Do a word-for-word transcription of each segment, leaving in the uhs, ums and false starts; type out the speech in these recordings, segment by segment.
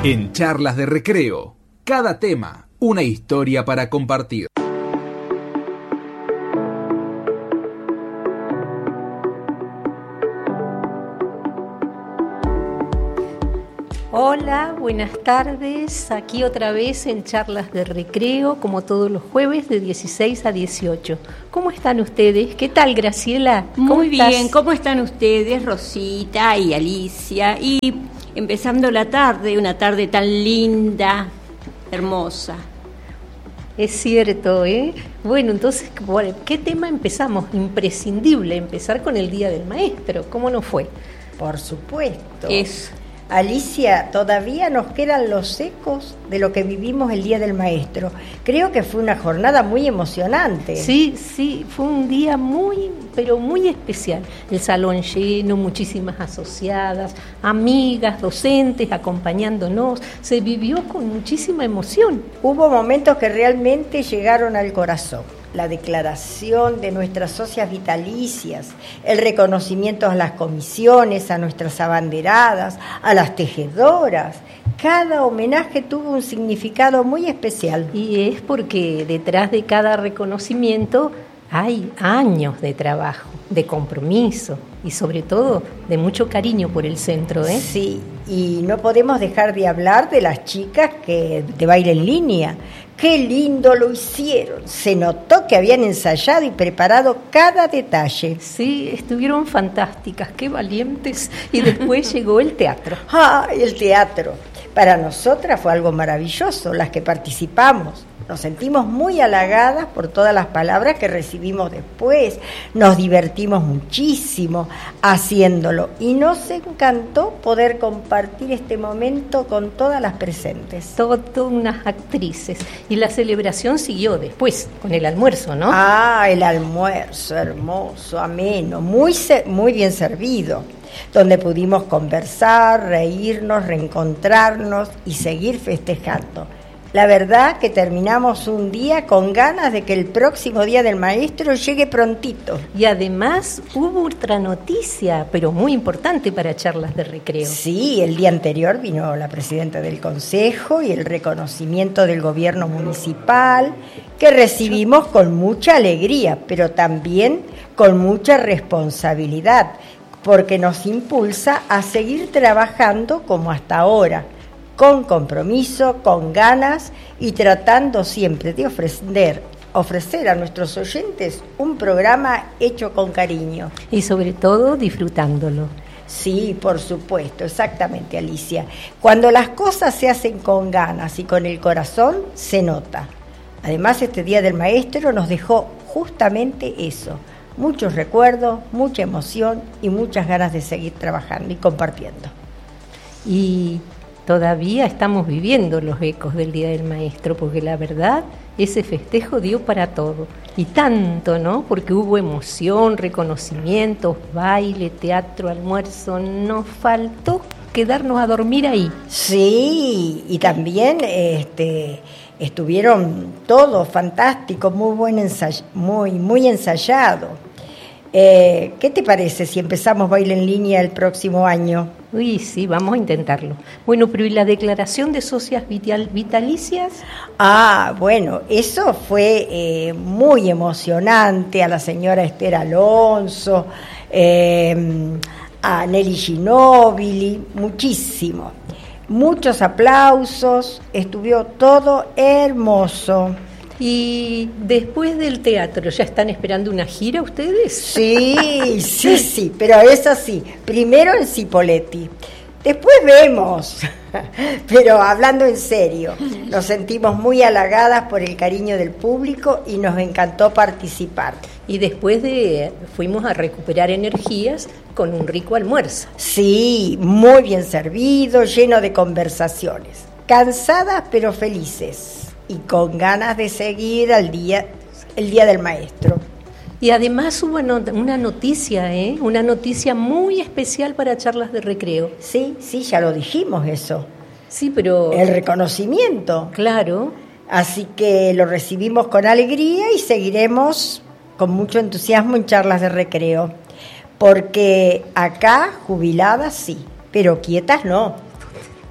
En Charlas de Recreo, cada tema, una historia para compartir. Hola, buenas tardes. Aquí otra vez en Charlas de Recreo, como todos los jueves de dieciséis a dieciocho. ¿Cómo están ustedes? ¿Qué tal, Graciela? Muy estás? bien, ¿cómo están ustedes, Rosita y Alicia? Y empezando la tarde, una tarde tan linda, hermosa. Es cierto, ¿eh? Bueno, entonces, ¿qué tema empezamos? Imprescindible empezar con el Día del Maestro. ¿Cómo nos fue? Por supuesto. Es Alicia, todavía nos quedan los ecos de lo que vivimos el Día del Maestro. Creo que fue una jornada muy emocionante. Sí, sí, fue un día muy, pero muy especial. El salón lleno, muchísimas asociadas, amigas, docentes acompañándonos. Se vivió con muchísima emoción. Hubo momentos que realmente llegaron al corazón. La declaración de nuestras socias vitalicias, el reconocimiento a las comisiones, a nuestras abanderadas, a las tejedoras. Cada homenaje tuvo un significado muy especial. Y es porque detrás de cada reconocimiento hay años de trabajo, de compromiso y sobre todo de mucho cariño por el centro, ¿eh? Sí, y no podemos dejar de hablar de las chicas que de baile en línea. ¡Qué lindo lo hicieron! Se notó que habían ensayado y preparado cada detalle. Sí, estuvieron fantásticas, qué valientes. Y después llegó el teatro. ¡Ah, el teatro! Para nosotras fue algo maravilloso, las que participamos. Nos sentimos muy halagadas por todas las palabras que recibimos después. Nos divertimos muchísimo haciéndolo y nos encantó poder compartir este momento con todas las presentes. Todas unas actrices. Y la celebración siguió después, con el almuerzo, ¿no? Ah, el almuerzo, hermoso, ameno, muy, muy bien servido, donde pudimos conversar, reírnos, reencontrarnos y seguir festejando. La verdad que terminamos un día con ganas de que el próximo Día del Maestro llegue prontito. Y además hubo otra noticia, pero muy importante para Charlas de Recreo. Sí, el día anterior vino la presidenta del Consejo y el reconocimiento del gobierno municipal, que recibimos con mucha alegría, pero también con mucha responsabilidad, porque nos impulsa a seguir trabajando como hasta ahora, con compromiso, con ganas y tratando siempre de ofrecer, ofrecer a nuestros oyentes un programa hecho con cariño. Y sobre todo disfrutándolo. Sí, por supuesto, exactamente, Alicia. Cuando las cosas se hacen con ganas y con el corazón, se nota. Además, este Día del Maestro nos dejó justamente eso. Muchos recuerdos, mucha emoción y muchas ganas de seguir trabajando y compartiendo. Y todavía estamos viviendo los ecos del Día del Maestro, porque la verdad, ese festejo dio para todo. Y tanto, ¿no? Porque hubo emoción, reconocimientos, baile, teatro, almuerzo. Nos faltó quedarnos a dormir ahí. Sí, y también este, estuvieron todos fantásticos, muy buen ensay- muy, muy ensayado. Eh, ¿Qué te parece si empezamos baile en línea el próximo año? Uy, sí, vamos a intentarlo. Bueno, pero ¿y la declaración de socias vital, vitalicias? Ah, bueno, eso fue eh, muy emocionante. A la señora Esther Alonso, eh, a Nelly Ginóbili, muchísimo. Muchos aplausos, estuvo todo hermoso. Y después del teatro, ¿ya están esperando una gira ustedes? Sí, sí, sí, pero eso sí, primero en Cipolletti, después vemos, pero hablando en serio, nos sentimos muy halagadas por el cariño del público y nos encantó participar. Y después de fuimos a recuperar energías con un rico almuerzo. Sí, muy bien servido, lleno de conversaciones, cansadas pero felices. Y con ganas de seguir al día, el Día del Maestro. Y además hubo una noticia, ¿eh? Una noticia muy especial para Charlas de Recreo. Sí, sí, ya lo dijimos eso. Sí, pero... El reconocimiento. Claro. Así que lo recibimos con alegría y seguiremos con mucho entusiasmo en Charlas de Recreo. Porque acá, jubiladas sí, pero quietas no.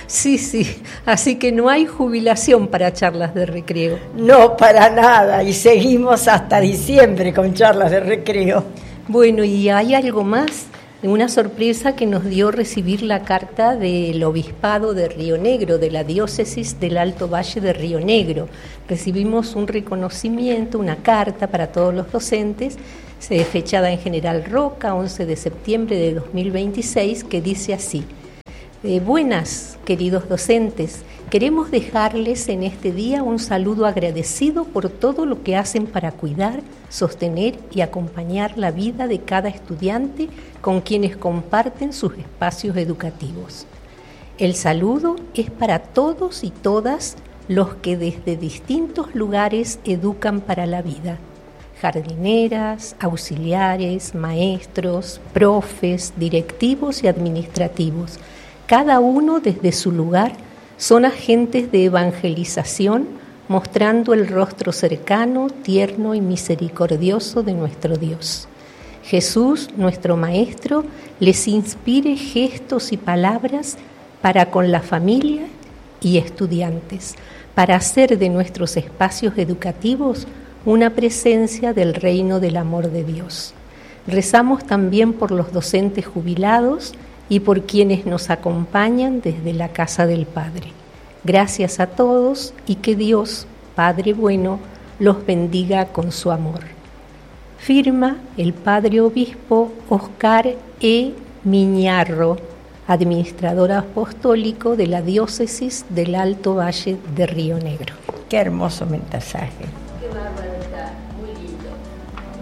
Sí, sí, así que no hay jubilación para charlas de recreo. No, para nada, y seguimos hasta diciembre con charlas de recreo. Bueno, y hay algo más, una sorpresa que nos dio recibir la carta del Obispado de Río Negro, de la Diócesis del Alto Valle de Río Negro. Recibimos un reconocimiento, una carta para todos los docentes, fechada en General Roca, once de septiembre de dos mil veintiséis, que dice así: eh, buenas, queridos docentes, queremos dejarles en este día un saludo agradecido por todo lo que hacen para cuidar, sostener y acompañar la vida de cada estudiante con quienes comparten sus espacios educativos. El saludo es para todos y todas los que desde distintos lugares educan para la vida: jardineras, auxiliares, maestros, profes, directivos y administrativos. Cada uno desde su lugar son agentes de evangelización, mostrando el rostro cercano, tierno y misericordioso de nuestro Dios. Jesús, nuestro Maestro, les inspire gestos y palabras para con la familia y estudiantes, para hacer de nuestros espacios educativos una presencia del reino del amor de Dios. Rezamos también por los docentes jubilados y por quienes nos acompañan desde la Casa del Padre. Gracias a todos y que Dios, Padre bueno, los bendiga con su amor. Firma el Padre Obispo Oscar E. Miñarro, administrador apostólico de la Diócesis del Alto Valle de Río Negro. Qué hermoso mensaje.